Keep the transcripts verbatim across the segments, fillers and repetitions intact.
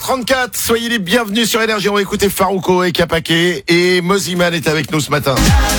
trente-quatre, soyez les bienvenus sur Énergie. On va écouter Farouko et Kapake. Et Moziman est avec nous ce matin.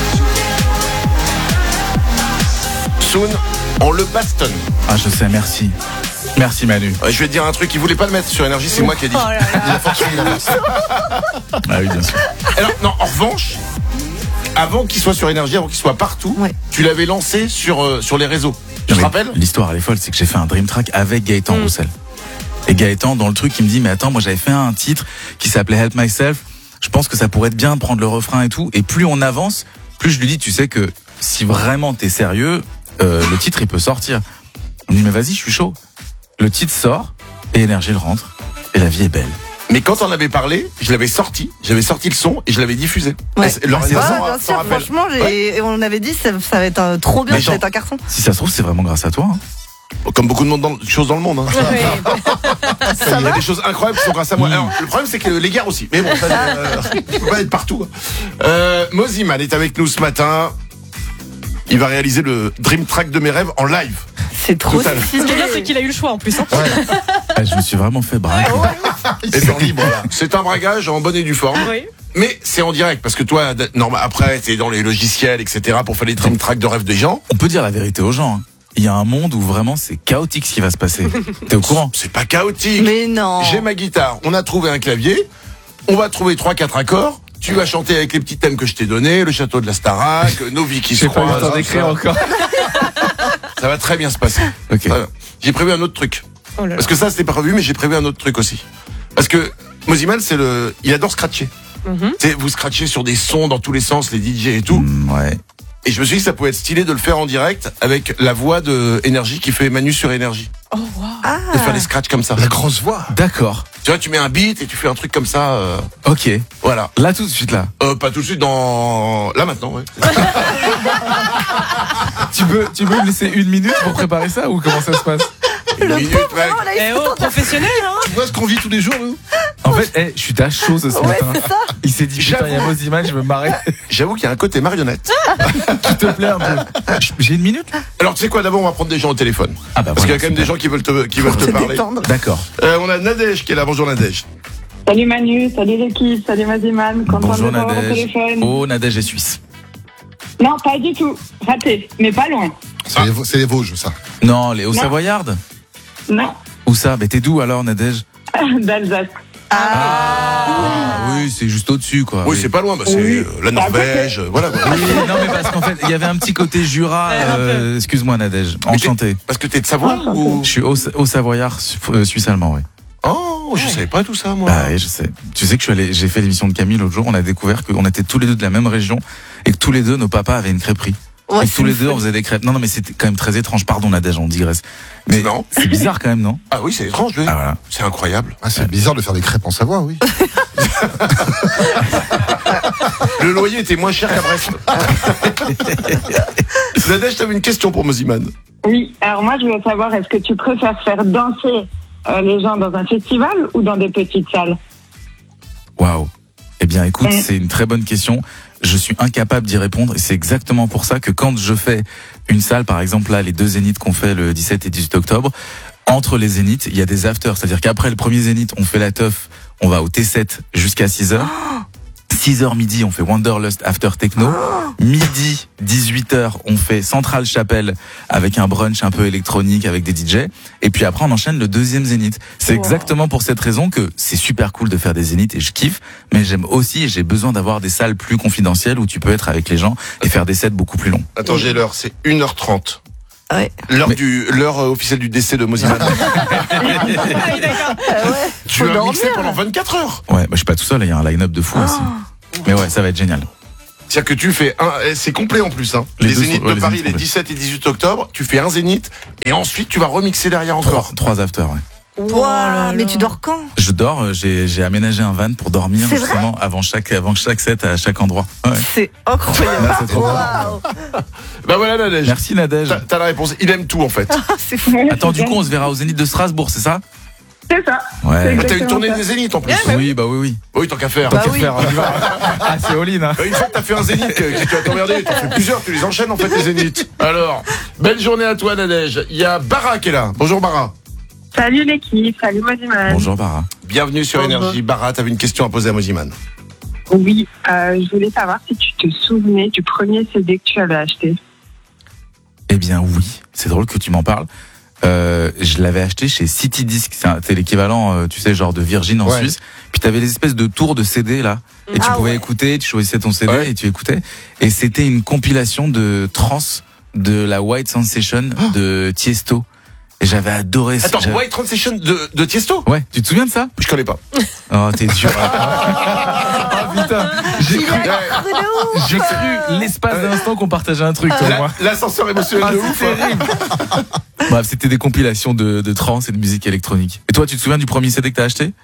Soon, on le bastonne. Ah, je sais, merci. Merci Manu. Ouais, je vais te dire un truc, il voulait pas le mettre sur Énergie, c'est moi qui ai dit. Oh là là. Il a forcé, il a forcé. Ah oui, bien sûr. Alors, non, en revanche, avant qu'il soit sur Énergie, avant qu'il soit partout, Ouais. tu l'avais lancé sur, euh, sur les réseaux. Tu te Mais rappelles? L'histoire, elle est folle, c'est que j'ai fait un Dream Track avec Gaëtan Mm. Roussel. Et Gaëtan, dans le truc, il me dit, mais attends, moi j'avais fait un titre qui s'appelait Help Myself. Je pense que ça pourrait être bien de prendre le refrain et tout. Et plus on avance, plus je lui dis, tu sais que si vraiment t'es sérieux, euh, le titre il peut sortir. Il me dit, mais vas-y, je suis chaud. Le titre sort, et Énergie le rentre, et la vie est belle. Mais quand on avait parlé, je l'avais sorti, j'avais sorti le son et je l'avais diffusé. Ouais. Et leur Ah, c'est raison, Ouais, s'en bien sûr, rappelle. franchement, j'ai- on avait dit ça, ça va être un- trop bien, Mais ça va genre- être un carton. Si ça se trouve, c'est vraiment grâce à toi. Hein. Comme beaucoup de monde dans, choses dans le monde. Hein. Il y a des choses incroyables qui sont grâce à moi. Alors, le problème, c'est que les guerres aussi. Mais bon, ça, euh, il faut pas être partout. Euh, Moziman est avec nous ce matin. Il va réaliser le Dream Track de mes rêves en live. C'est trop Total. Ce qui est bien, c'est stylé. qu'il a eu le choix en plus. Hein. Ah, je me suis vraiment fait braquer. Et c'est en libre, là. C'est un bragage en bonne et due forme. Oui. Mais c'est en direct, parce que toi, d- normal, après, t'es dans les logiciels, et cetera, pour faire les Dream Track de rêves des gens. On peut dire la vérité aux gens. Hein. Il y a un monde où vraiment c'est chaotique ce qui va se passer. T'es au courant? C'est pas chaotique. Mais non. J'ai ma guitare, on a trouvé un clavier, on va trouver trois quatre accords, tu vas chanter avec les petits thèmes que je t'ai donnés, le château de la Starac, nos vies qui se croisent. ça, encore. ça va très bien se passer. Ok. Très bien. J'ai prévu un autre truc. Oh là là. Parce que ça c'était pas prévu, mais j'ai prévu un autre truc aussi. Parce que Moziman, c'est le, il adore scratcher. Mhm. Tu sais, vous scratchez sur des sons dans tous les sens, les D J et tout. Mm, ouais. Et je me suis dit que ça pouvait être stylé de le faire en direct avec la voix de Énergie qui fait Manu sur Énergie. Oh, wow. Ah. De faire des scratchs comme ça. La grosse voix. D'accord. Tu vois, tu mets un beat et tu fais un truc comme ça. euh, Ok. voilà. Là tout de suite là. Euh, pas tout de suite dans... Là maintenant, ouais. Tu peux, tu peux me laisser une minute pour préparer ça ou comment ça se passe? Une Le minute, pauvre, mec. vraiment, là, il Eh s'est oh, entendu. professionnel, hein. Tu vois ce qu'on vit tous les jours, nous? En fait, eh, je suis à chaud ce Ouais, matin. c'est ça. Il s'est dit putain, il y a J'avoue. Moziman, je me marrer. J'avoue qu'il y a un côté marionnette. S'il te plaît un peu. J'ai une minute là? Alors, tu sais quoi, d'abord, on va prendre des gens au téléphone. Ah bah Parce qu'il y a voilà, quand même des gens qui veulent te, qui veulent te Se parler. détendre. D'accord. Euh, on a Nadège qui est là. Bonjour Nadège. Salut Manu, salut l'équipe, salut Maziman, content Bonjour de vous avoir au Nadège. téléphone. Oh, Nadège est suisse. Non, pas du tout, raté, mais pas loin. C'est les, Vau- c'est les Vosges, ça. Non, les Non. Hauts-Savoyardes. Non, Où ça? Mais t'es d'où alors, Nadège? d'Alsace. Ah, oui, c'est juste au-dessus quoi. Oui, c'est pas loin. Bah, c'est Oui. euh, la Norvège. euh, Voilà. quoi. Oui, non mais parce qu'en fait, il y avait un petit côté Jura. euh, excuse-moi Nadège. Enchanté. Parce que t'es de Savoie ou... Je suis au, au Savoyard su- euh, suisse-allemand, oui. Oh, je savais pas tout ça, moi. Bah oui, je sais. Tu sais que je suis allé, j'ai fait l'émission de Camille l'autre jour, on a découvert qu'on était tous les deux de la même région et que tous les deux, nos papas avaient une crêperie. Ouais, et que tous c'est les deux, fou. on faisait des crêpes. Non, non, mais c'était quand même très étrange. Pardon, Nadège, on digresse. Mais Non. c'est bizarre quand même, non? Ah oui, c'est étrange, oui. Ah voilà. C'est incroyable. Ah, c'est bizarre de faire des crêpes en Savoie, oui. Le loyer était moins cher qu'à Brest. Nadège, t'avais une question pour Moziman. Oui, alors moi je voulais savoir, est-ce que tu préfères faire danser euh, les gens dans un festival ou dans des petites salles? Waouh. Eh bien, écoute, Mm. c'est une très bonne question. Je suis incapable d'y répondre et c'est exactement pour ça que quand je fais une salle, par exemple là, les deux zéniths qu'on fait le dix-sept et dix-huit octobre, entre les zéniths, il y a des afters. C'est-à-dire qu'après le premier zénith, on fait la teuf, on va au T sept jusqu'à six heures. six heures midi, on fait Wanderlust After Techno. Midi, dix-huit heures, on fait Central Chapelle avec un brunch un peu électronique avec des D J. Et puis après, on enchaîne le deuxième zénith. C'est Wow. exactement pour cette raison que c'est super cool de faire des zéniths et je kiffe. Mais j'aime aussi et j'ai besoin d'avoir des salles plus confidentielles où tu peux être avec les gens et faire des sets beaucoup plus longs. Attends, j'ai l'heure, c'est une heure trente. Ouais. L'heure Mais- du, l'heure euh, officielle du décès de Moziman. Ah ouais. Tu Faut vas dormir. mixer pendant vingt-quatre heures. Ouais, bah, je suis pas tout seul, il y a un line-up de fou aussi. Mais ouais, ça va être génial. C'est-à-dire que tu fais un, eh, c'est complet en plus, hein. Les Les, deux zéniths sont- ouais, de les Paris, zéniths les complets. dix-sept et dix-huit octobre, tu fais un zénith, et ensuite tu vas remixer derrière encore. Trois, trois afters, ouais. Ouah, mais tu dors quand? Je dors, euh, j'ai, j'ai aménagé un van pour dormir C'est justement avant chaque, avant chaque set à chaque endroit. Ouais. C'est incroyable. Là, c'est trop bien. Waouh. Bah voilà, Nadège. Merci Nadège. T'as, t'as la réponse. Il aime tout, en fait. Ah, c'est fou. Attends, du coup, on se verra au Zénith de Strasbourg, c'est ça? C'est ça. Ouais. Ah, t'as une Exactement tournée ça. des zéniths, en plus. Oui, bah oui, oui. Oui, tant qu'à faire. Bah Tant qu'à oui. faire, on y va. Ah, c'est all-in, hein. Bah, une fois que t'as fait un zénith, que, que tu vas t'emmerder, t'en fais plusieurs, tu les enchaînes, en fait, les zéniths. Alors, belle journée à toi, Nadège. Il y a Bara qui est là. Bonjour, Bara. Salut l'équipe, salut Maziman. Bonjour, Bara. bienvenue sur Énergie. Bara, t'avais une question à poser à Moziman. Oui, euh, je voulais savoir si tu te souvenais du premier C D que tu avais acheté. Eh bien oui, c'est drôle que tu m'en parles. Euh, je l'avais acheté chez City Disc, c'est, un, c'est l'équivalent, euh, tu sais, genre de Virgin en Ouais. Suisse. Puis t'avais les espèces de tours de C D là, et tu Ah pouvais ouais. écouter, tu choisissais ton C D Ouais. et tu écoutais. Et c'était une compilation de trance de la White Sensation de Tiesto. Et j'avais adoré ça. Attends, J'avais- White Transition de, de Tiesto? Ouais, tu te souviens de ça? Je connais pas. Oh, t'es dur. Ah putain, j'ai cru, j'ai cru l'espace d'instant qu'on partageait un truc, toi et moi. La- L'ascenseur émotionnel Ah, de c'est ouf. hein. terrible. Bref, c'était des compilations de, de trance et de musique électronique. Et toi, tu te souviens du premier C D que t'as acheté?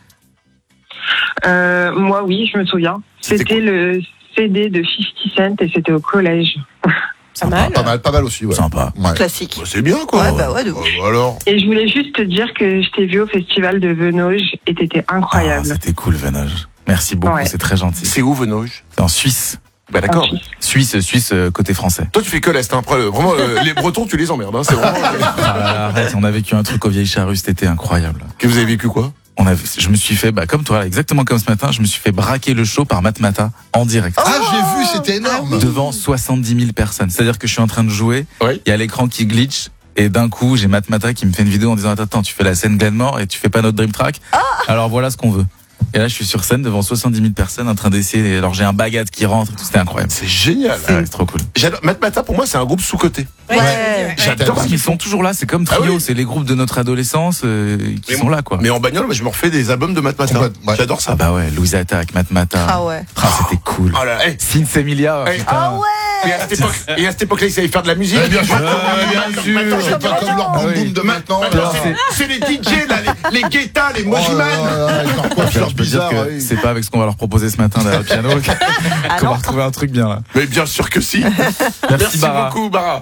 Euh, moi, oui, je me souviens. C'était C'était le C D de cinquante Cent et c'était au collège. Pas mal. Pas mal, pas mal aussi, ouais. Sympa. Ouais. Classique. Bah, c'est bien, quoi. Ouais, bah ouais, de ouf. Euh, alors. Et je voulais juste te dire que je t'ai vu au festival de Venoge et t'étais Ah, incroyable. c'était cool, Venage. Merci beaucoup, Ouais. c'est très gentil. C'est où, Venoge? C'est en Suisse. Bah, d'accord. Ah, Suisse, Suisse, euh, côté français. Toi, tu fais que l'Est, hein. Après, euh, vraiment, euh, les Bretons, tu les emmerdes, hein. C'est vraiment. Ah là là, arrête, on a vécu un truc aux Vieilles Charrues, c'était incroyable. Que vous avez vécu quoi? On a, je me suis fait, bah, comme toi, là, exactement comme ce matin, je me suis fait braquer le show par Matmata en direct. Ah, j'ai vu, c'était énorme. Devant soixante-dix mille personnes. C'est-à-dire que je suis en train de jouer, il Oui. y a l'écran qui glitch, et d'un coup, j'ai Matmata qui me fait une vidéo en disant, attends, attends, tu fais la scène Glenmore et tu fais pas notre Dream Track. Alors voilà ce qu'on veut. Et là, je suis sur scène devant soixante-dix mille personnes en train d'essayer. Alors j'ai un bagat qui rentre, et tout, c'était incroyable. C'est génial. Ah ouais, c'est trop cool. J'adore. Matmata, pour moi, c'est un groupe sous-coté. Ouais. J'adore Parce ce qu'ils qu'ils font. sont toujours là, c'est comme Ah Trio, oui. c'est les groupes de notre adolescence euh, qui Mais sont là, quoi. Mais en bagnole, bah, je me refais des albums de Matmata. Complètement, ouais. J'adore ça. Ah bah ouais, Louise Attack, Matmata. Ah ouais. Ah, c'était cool. Oh là, hey. Sins Emilia, Hey. putain. Ah ouais. Et à cette époque, et à cette époque-là, ils savaient faire de la musique. Ouais, bien sûr. bien sûr. C'est pas comme leur boum boum de maintenant. Maintenant, là. c'est- c'est les D J, là, les, les Guetta, les Oh là Mojiman. là là, avec leur coiffure Je peux dire bizarre. que ouais. c'est pas avec ce qu'on va leur proposer ce matin derrière le piano qu'on va retrouver un truc bien là. Mais bien sûr que si. Merci, Merci Bara. beaucoup, Bara.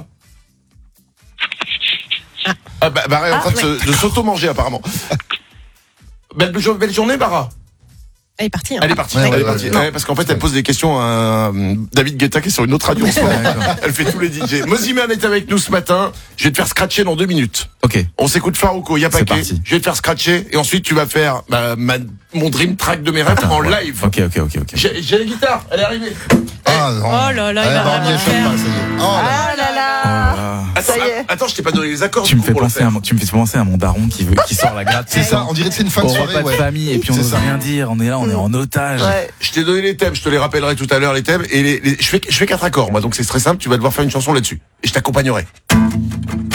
Ah, bah, Bara est en train de, se- de s'auto-manger, apparemment. Belle, belle journée, Bara. Elle est partie. Hein. Elle est partie. Ouais, elle ouais, est partie. ouais. Ouais, parce qu'en fait, elle pose des questions à euh, David Guetta qui est sur une autre radio en ce moment. D'accord. Elle fait tous les D J. Moziman est avec nous ce matin. Je vais te faire scratcher dans deux minutes. Ok. On s'écoute Farouko, y'a C'est paquet. parti. Je vais te faire scratcher et ensuite tu vas faire bah, ma- mon dream track de mes rêves en Ouais. live. Ok, ok, ok, ok. J'ai j'ai la guitare, elle est arrivée. Ah non. Oh là là, il Eh va ben, rien on y est faire. pas, ça y est. Oh là là. Ah là Oh là. là là. Attends, Ça y est. attends, je t'ai pas donné les accords. Tu du me coup, fais pour le penser faire. à mon, tu me fais penser à mon daron qui veut, qui sort la gratte. C'est ça, on dirait que c'est une fin de Au soirée, repas de ouais. famille et puis on C'est n'ose ça. rien dire. On est là, on est en otage. Ouais. Je t'ai donné les thèmes, je te les rappellerai tout à l'heure les thèmes et les, les- je fais je fais quatre accords moi donc c'est très simple, tu vas devoir faire une chanson là-dessus et je t'accompagnerai.